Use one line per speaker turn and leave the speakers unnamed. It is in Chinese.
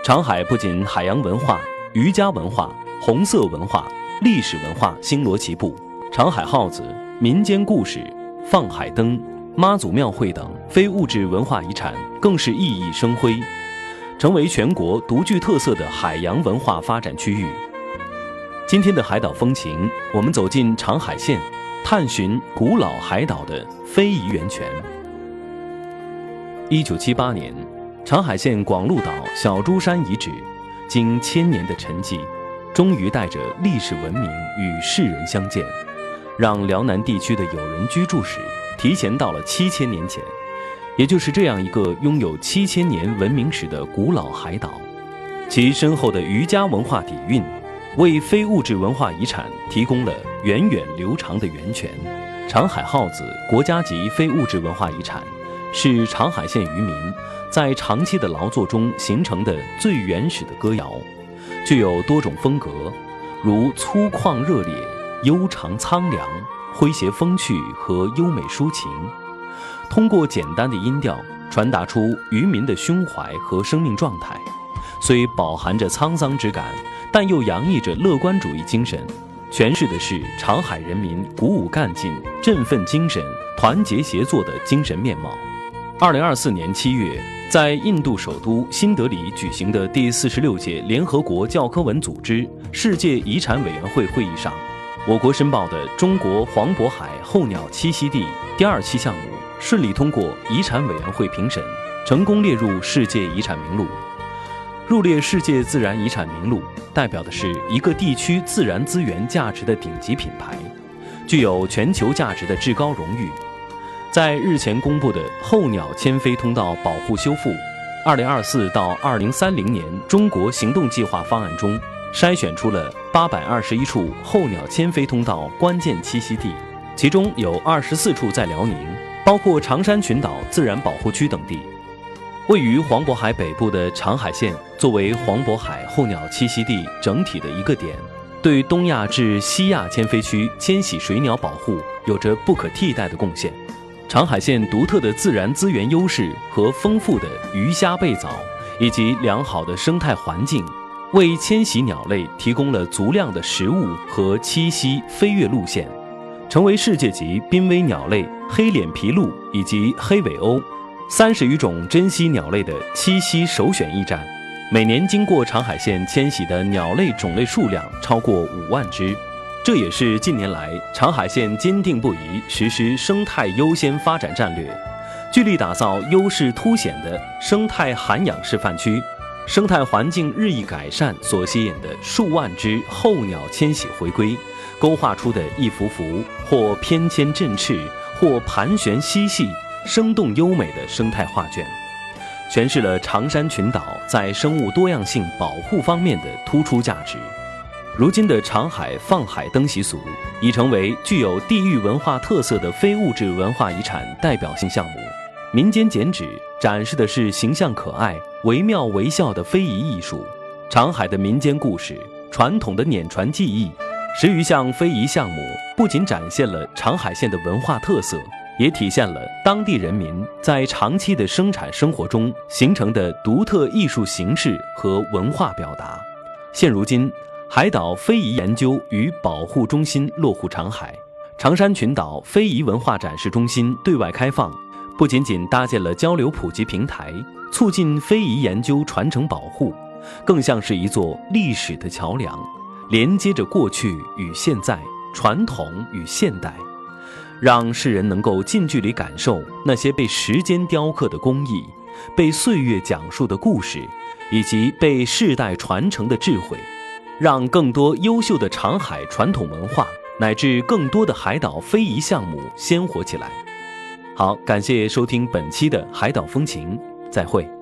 长海不仅海洋文化、渔家文化、红色文化、历史文化星罗棋布，长海号子、民间故事、放海灯、妈祖庙会等非物质文化遗产更是熠熠生辉，成为全国独具特色的海洋文化发展区域。今天的海岛风情，我们走进长海县，探寻古老海岛的非遗源泉。1978年，长海县广鹿岛小珠山遗址经千年的沉寂，终于带着历史文明与世人相见，让辽南地区的有人居住史提前到了7000年前。也就是这样一个拥有7000年文明史的古老海岛，其深厚的渔家文化底蕴为非物质文化遗产提供了源远流长的源泉。长海号子国家级非物质文化遗产，是长海县渔民在长期的劳作中形成的最原始的歌谣，具有多种风格，如粗犷热烈、悠长苍凉、诙谐风趣和优美抒情，通过简单的音调传达出渔民的胸怀和生命状态，虽饱含着沧桑之感，但又洋溢着乐观主义精神，诠释的是长海人民鼓舞干劲、振奋精神、团结协作的精神面貌。2024年7月，在印度首都新德里举行的第46届联合国教科文组织世界遗产委员会会议上，我国申报的中国黄渤海候鸟栖息地第2期项目顺利通过遗产委员会评审，成功列入世界遗产名录。入列世界自然遗产名录，代表的是一个地区自然资源价值的顶级品牌，具有全球价值的至高荣誉。在日前公布的候鸟迁飞通道保护修复2024到2030年中国行动计划方案中，筛选出了821处候鸟迁飞通道关键栖息地，其中有24处在辽宁，包括长山群岛自然保护区等地。位于黄渤海北部的长海县，作为黄渤海候鸟栖息地整体的一个点，对东亚至西亚迁飞区迁徙水鸟保护有着不可替代的贡献。长海县独特的自然资源优势和丰富的鱼虾贝藻以及良好的生态环境，为迁徙鸟类提供了足量的食物和栖息飞跃路线，成为世界级濒危鸟类黑脸琵鹭以及黑尾鸥30余种珍稀鸟类的栖息首选驿站。每年经过长海县迁徙的鸟类种类数量超过5万只，这也是近年来长海县坚定不移实施生态优先发展战略，聚力打造优势凸显的生态涵养示范区，生态环境日益改善所吸引的数万只候鸟迁徙回归，勾画出的一幅幅或翩跹振翅，或盘旋嬉戏，生动优美的生态画卷，诠释了长山群岛在生物多样性保护方面的突出价值。如今的长海放海灯习俗已成为具有地域文化特色的非物质文化遗产代表性项目。民间剪纸展示的是形象可爱、惟妙惟肖的非遗艺术，长海的民间故事、传统的碾传技艺，10余项非遗项目不仅展现了长海县的文化特色，也体现了当地人民在长期的生产生活中形成的独特艺术形式和文化表达。现如今，海岛非遗研究与保护中心落户长海，长山群岛非遗文化展示中心对外开放，不仅仅搭建了交流普及平台，促进非遗研究传承保护，更像是一座历史的桥梁，连接着过去与现在、传统与现代，让世人能够近距离感受那些被时间雕刻的工艺，被岁月讲述的故事，以及被世代传承的智慧，让更多优秀的长海传统文化乃至更多的海岛非遗项目鲜活起来。好，感谢收听本期的海岛风情，再会。